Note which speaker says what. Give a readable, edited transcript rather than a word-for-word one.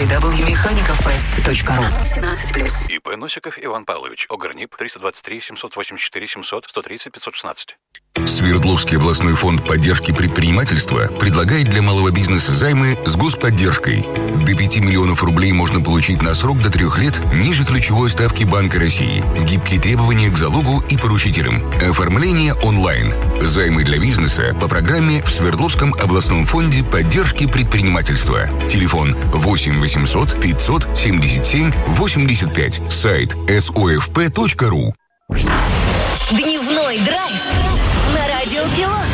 Speaker 1: www.mechanicofest.ru. 17+.
Speaker 2: ИП Носиков Иван Павлович. ОГРНИП 323 784 700 130 516.
Speaker 3: Свердловский областной фонд поддержки предпринимательства предлагает для малого бизнеса займы с господдержкой. До 5 миллионов рублей можно получить на срок до 3 лет ниже ключевой ставки Банка России. Гибкие требования к залогу и поручителям. Оформление онлайн. Займы для бизнеса по программе в Свердловском областном фонде поддержки предпринимательства. Телефон 8 800 577 85. Сайт sofp.ru.
Speaker 4: Дневной драйв на Радио Пилот.